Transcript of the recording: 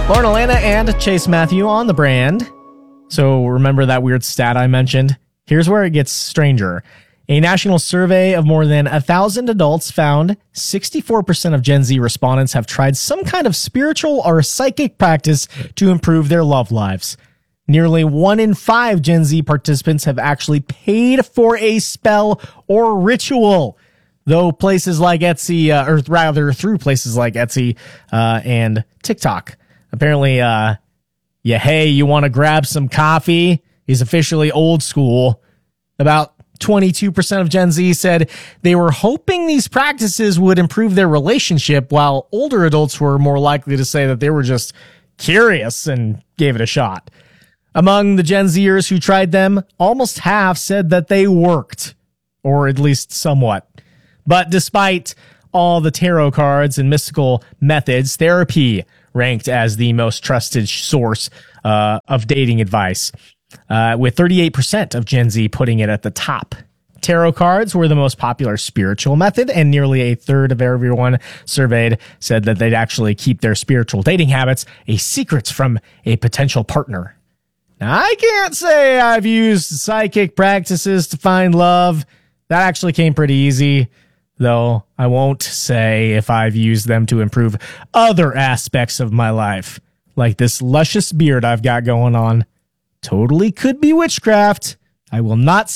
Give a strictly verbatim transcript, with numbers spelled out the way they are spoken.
Lauren Elena and Chase Matthew on the brand. So remember that weird stat I mentioned? Here's where it gets stranger. A national survey of more than one thousand adults found sixty-four percent of Gen Z respondents have tried some kind of spiritual or psychic practice to improve their love lives. Nearly one in five Gen Z participants have actually paid for a spell or ritual, though places like Etsy, uh, or rather through places like Etsy uh, and TikTok. Apparently, uh, yeah, hey, you want to grab some coffee is officially old school. About twenty-two percent of Gen Z said they were hoping these practices would improve their relationship, while older adults were more likely to say that they were just curious and gave it a shot. Among the Gen Zers who tried them, almost half said that they worked, or at least somewhat. But despite all the tarot cards and mystical methods, therapy ranked as the most trusted source uh, of dating advice, uh, with thirty-eight percent of Gen Z putting it at the top. Tarot cards were the most popular spiritual method, and nearly a third of everyone surveyed said that they'd actually keep their spiritual dating habits a secret from a potential partner. Now, I can't say I've used psychic practices to find love. That actually came pretty easy, though I won't say if I've used them to improve other aspects of my life, like this luscious beard I've got going on. Totally could be witchcraft. I will not